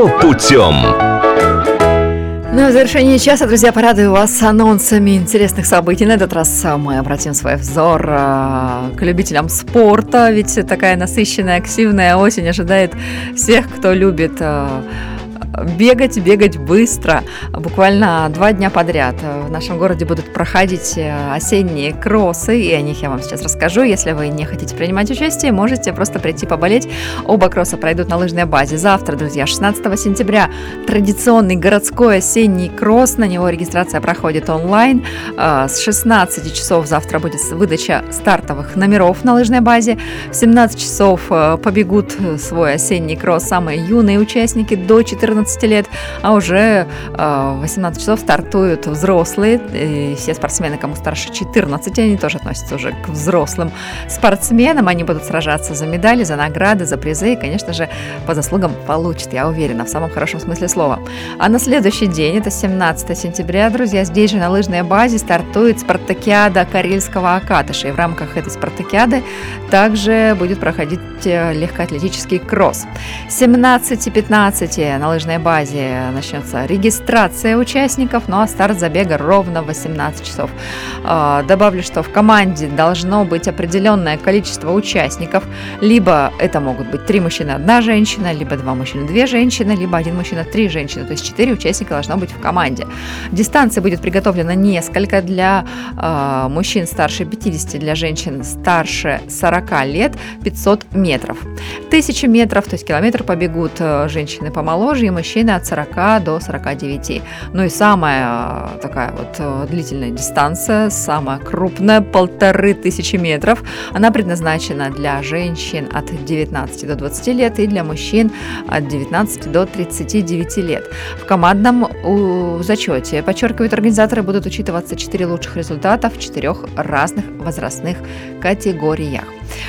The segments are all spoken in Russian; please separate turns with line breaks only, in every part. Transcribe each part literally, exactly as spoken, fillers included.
Все путем.
Ну, в завершении часа, друзья, порадую вас анонсами интересных событий. На этот раз мы обратим свой взор к любителям спорта, ведь такая насыщенная, активная осень ожидает всех, кто любит бегать, бегать быстро. Буквально два дня подряд в нашем городе будут проходить осенние кроссы, и о них я вам сейчас расскажу. Если вы не хотите принимать участие, можете просто прийти поболеть. Оба кросса пройдут на лыжной базе. Завтра, друзья, шестнадцатого сентября, традиционный городской осенний кросс. На него регистрация проходит онлайн. С шестнадцати часов завтра будет выдача стартовых номеров на лыжной базе. В семнадцать часов побегут свой осенний кросс самые юные участники до четырнадцати лет, а уже в восемнадцать часов стартуют взрослые, и все спортсмены, кому старше четырнадцати, они тоже относятся уже к взрослым спортсменам, они будут сражаться за медали, за награды, за призы, и, конечно же, по заслугам получат, я уверена, в самом хорошем смысле слова. А на следующий день, это семнадцатого сентября, друзья, здесь же на лыжной базе стартует спартакиада Карельского Акатыша, и в рамках этой спартакиады также будет проходить легкоатлетический кросс. С семнадцати пятнадцати на лыжной базе начнется регистрация участников, ну а старт забега ровно в восемнадцать часов. Добавлю, что в команде должно быть определенное количество участников, либо это могут быть три мужчины, одна женщина, либо два мужчины, две женщины, либо один мужчина, три женщины, то есть четыре участника должно быть в команде. Дистанция будет приготовлена несколько для э, мужчин старше пятидесяти, для женщин старше сорока лет пятьсот метров. Тысяча метров, то есть километр побегут женщины помоложе и мужчины от сорока до сорока девяти. Ну и самая такая вот длительная дистанция, самая крупная, полторы тысячи метров. Она предназначена для женщин от девятнадцати до двадцати лет и для мужчин от девятнадцати до тридцати девяти лет. В командном зачете, подчеркивают организаторы, будут учитываться четыре лучших результата в четырех разных возрастных категориях.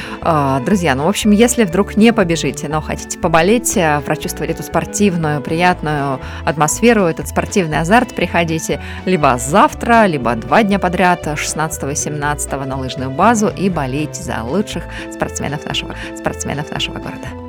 Друзья, ну, в общем, если вдруг не побежите, но хотите поболеть, прочувствовать эту спортивную, приятную атмосферу, этот спортивный азарт, приходите либо завтра, либо два дня подряд, шестнадцатого и семнадцатого на лыжную базу и болейте за лучших спортсменов нашего, спортсменов нашего города.